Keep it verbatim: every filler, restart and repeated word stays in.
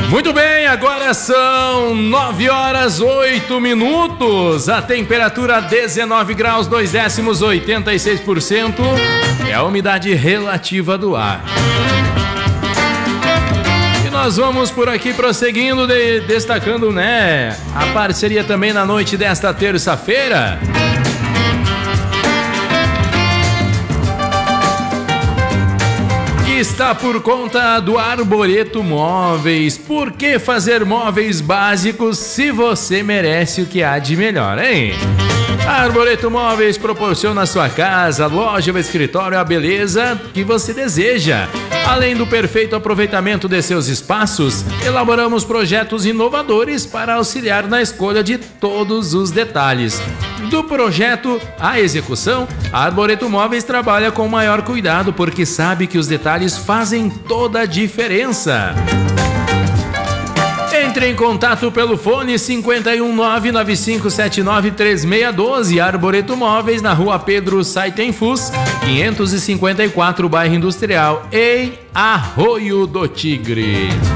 Muito bem, agora são nove horas oito minutos. A temperatura dezenove graus, dois décimos, oitenta e seis por cento. É a umidade relativa do ar. E nós vamos por aqui prosseguindo, de, destacando, né, a parceria também na noite desta terça-feira. Está por conta do Arboreto Móveis. Por que fazer móveis básicos se você merece o que há de melhor, hein? A Arboreto Móveis proporciona à sua casa, loja ou escritório a beleza que você deseja. Além do perfeito aproveitamento de seus espaços, elaboramos projetos inovadores para auxiliar na escolha de todos os detalhes. Do projeto à execução, a Arboreto Móveis trabalha com maior cuidado porque sabe que os detalhes fazem toda a diferença. Entre em contato pelo fone cinco um nove nove cinco sete nove três seis um dois. Arboreto Móveis, na rua Pedro Saitenfus, quinhentos e cinquenta e quatro, bairro Industrial, em Arroio do Tigre.